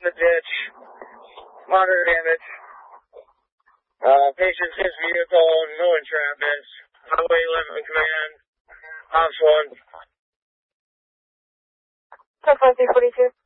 the ditch. Moderate damage. Patient's his vehicle, no entrapments. Highway 11 command. Ops 1. 5342.